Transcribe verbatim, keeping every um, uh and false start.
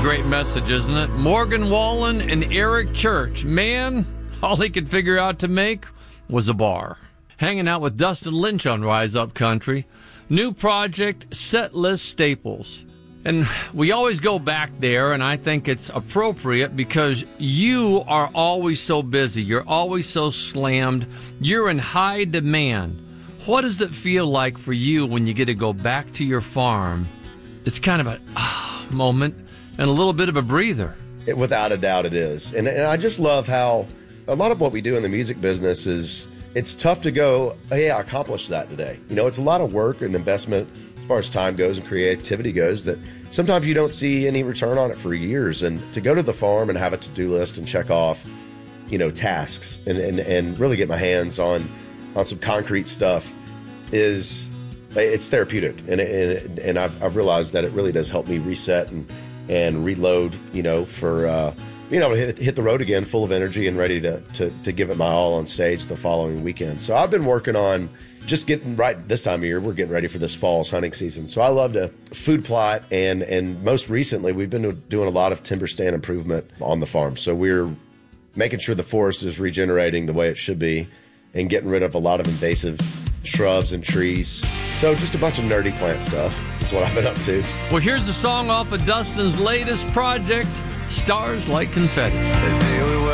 great message, isn't it? Morgan Wallen and Eric Church. Man, all he could figure out to make was a bar. Hanging out with Dustin Lynch on Rise Up Country. New project, Set List Staples. And we always go back there, and I think it's appropriate because you are always so busy. You're always so slammed. You're in high demand. What does it feel like for you when you get to go back to your farm? It's kind of a ah, moment and a little bit of a breather. It, without a doubt it is. And, and I just love how a lot of what we do in the music business is it's tough to go, hey, I accomplished that today. You know, it's a lot of work and investment as far as time goes and creativity goes that sometimes you don't see any return on it for years. And to go to the farm and have a to-do list and check off, you know, tasks and, and, and really get my hands on, on some concrete stuff is, it's therapeutic. And, and, and I've, I've realized that it really does help me reset and, and reload, you know, for uh, being able to hit, hit the road again full of energy and ready to, to, to give it my all on stage the following weekend. So I've been working on just getting right this time of year. We're getting ready for this fall's hunting season. So I love to food plot. And, and most recently, we've been doing a lot of timber stand improvement on the farm. So we're making sure the forest is regenerating the way it should be and getting rid of a lot of invasive shrubs and trees. So just a bunch of nerdy plant stuff is what I've been up to. Well, here's the song off of Dustin's latest project, Stars Like Confetti.